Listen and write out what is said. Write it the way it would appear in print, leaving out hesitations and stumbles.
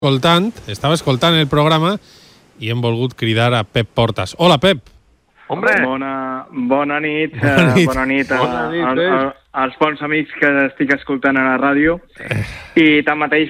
Estava escoltant el programa i hem volgut cridar a Pep Portas. Hola, Pep. Hombre. Bona nit. Bona nit als bons amics que estic escoltant a la ràdio. I tanmateix